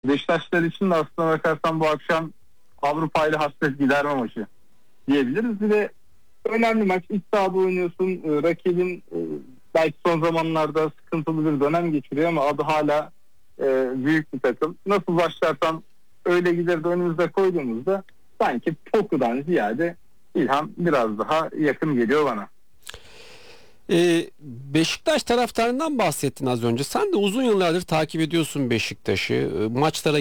Beşiktaşlar için de aslına bakarsan bu akşam Avrupa ile hasret giderme maçı diyebiliriz. Bir de önemli maç. İç sahada oynuyorsun. Rakibin belki son zamanlarda sıkıntılı bir dönem geçiriyor ama adı hala büyük bir takım. Nasıl başlarsan öyle gider de önümüzde koyduğumuzda sanki Poku'dan ziyade İlhan biraz daha yakın geliyor bana. Beşiktaş taraftarından bahsettin az önce. Sen de uzun yıllardır takip ediyorsun Beşiktaş'ı. Maçlara